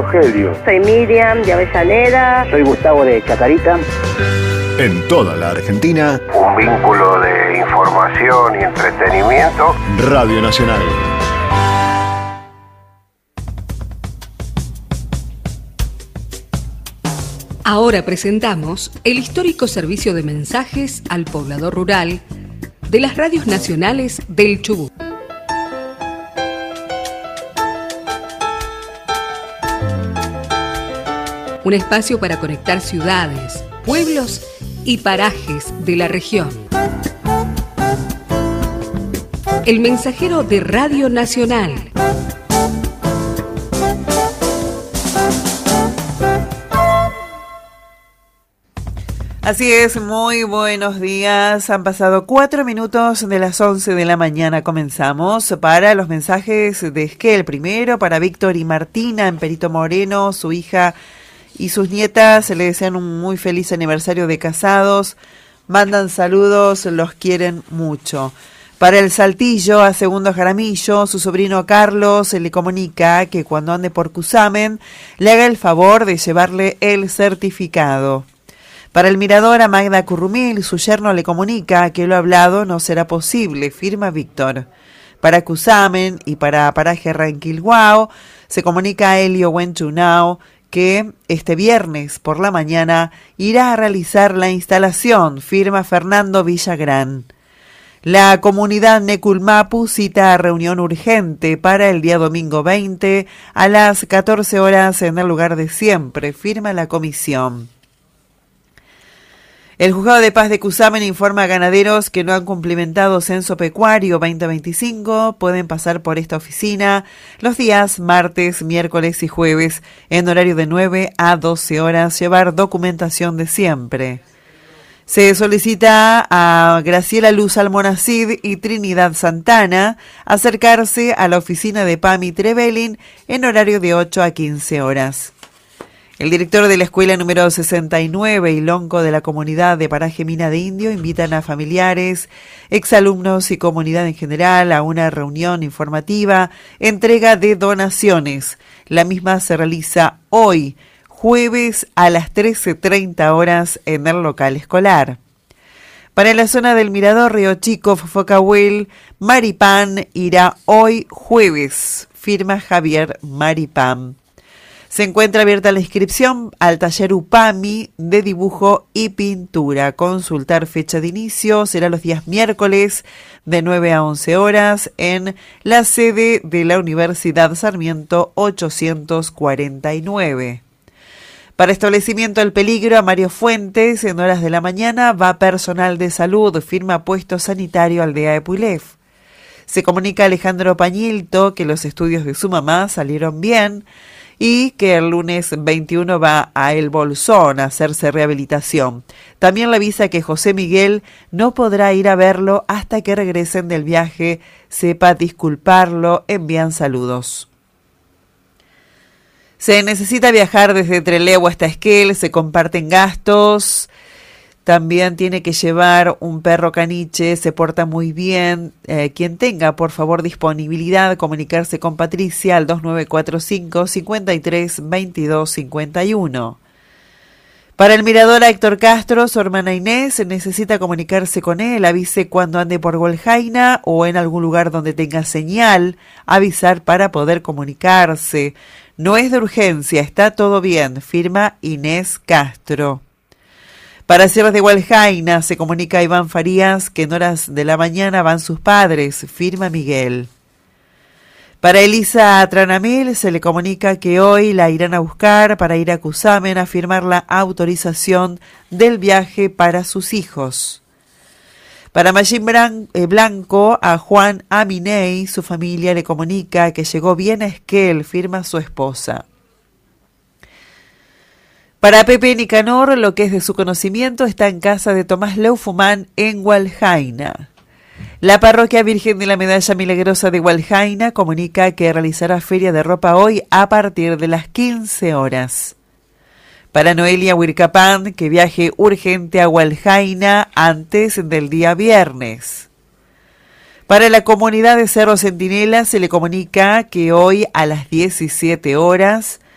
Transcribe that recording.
Rogelio. Soy Miriam de Avellaneda. Soy Gustavo de Chacarita. En toda la Argentina, Un vínculo de información y entretenimiento. Radio Nacional. Ahora presentamos el histórico servicio de mensajes al poblador rural de las radios nacionales del Chubut. Un espacio para conectar ciudades, pueblos y parajes de la región. El mensajero de Radio Nacional. Así es, muy buenos días. Han pasado 4 minutos de las 11 de la mañana. Comenzamos para los mensajes de Esquel. Primero para Víctor y Martina en Perito Moreno, su hija y sus nietas. Se le desean un muy feliz aniversario de casados. Mandan saludos, los quieren mucho. Para el Saltillo, a Segundo Jaramillo, su sobrino Carlos se le comunica que cuando ande por Cusamen le haga el favor de llevarle el certificado. Para el Mirador, a Magda Currumil, su yerno le comunica que lo hablado no será posible, firma Víctor. Para Cusamen y para Paraje Ranquilhuao, se comunica a Elio Wenchunao que este viernes por la mañana irá a realizar la instalación, firma Fernando Villagrán. La comunidad Neculmapu cita a reunión urgente para el día domingo 20 a las 14 horas en el lugar de siempre, firma la comisión. El Juzgado de Paz de Cusamen informa a ganaderos que no han cumplimentado Censo Pecuario 2025. Pueden pasar por esta oficina los días martes, miércoles y jueves en horario de 9 a 12 horas, llevar documentación de siempre. Se solicita a Graciela Luz Almonacid y Trinidad Santana acercarse a la oficina de PAMI Trevelin en horario de 8 a 15 horas. El director de la escuela número 69 y lonco de la comunidad de Paraje Mina de Indio invitan a familiares, exalumnos y comunidad en general a una reunión informativa, entrega de donaciones. La misma se realiza hoy, jueves a las 13:30 horas en el local escolar. Para la zona del Mirador, Río Chico, Fofocahuel, Maripán irá hoy jueves, firma Javier Maripán. Se encuentra abierta la inscripción al taller UPAMI de dibujo y pintura. Consultar fecha de inicio será los días miércoles de 9 a 11 horas en la sede de la Universidad Sarmiento 849. Para establecimiento del peligro, a Mario Fuentes, en horas de la mañana, va personal de salud, firma puesto sanitario Aldea de Pulef. Se comunica a Alejandro Pañilto que los estudios de su mamá salieron bien y que el lunes 21 va a El Bolsón a hacerse rehabilitación. También le avisa que José Miguel no podrá ir a verlo hasta que regresen del viaje. Sepa disculparlo, envían saludos. Se necesita viajar desde Trelew hasta Esquel, se comparten gastos. También tiene que llevar un perro caniche, se porta muy bien. Quien tenga, por favor, disponibilidad, comunicarse con Patricia al 2945 53 22 51. Para el Mirador, a Héctor Castro, su hermana Inés, necesita comunicarse con él, avise cuando ande por Goljaina o en algún lugar donde tenga señal, avisar para poder comunicarse. No es de urgencia, está todo bien, firma Inés Castro. Para Sierras de Gualjaina se comunica a Iván Farías que en horas de la mañana van sus padres, firma Miguel. Para Elisa Tranamil se le comunica que hoy la irán a buscar para ir a Cusamen a firmar la autorización del viaje para sus hijos. Para Mayín Blanco, a Juan Aminey, su familia le comunica que llegó bien a Esquel, firma su esposa. Para Pepe Nicanor, lo que es de su conocimiento está en casa de Tomás Leufumán en Gualjaina. La parroquia Virgen de la Medalla Milagrosa de Gualjaina comunica que realizará feria de ropa hoy a partir de las 15 horas. Para Noelia Huircapán, que viaje urgente a Gualjaina antes del día viernes. Para la comunidad de Cerro Centinela se le comunica que hoy a las 17 horas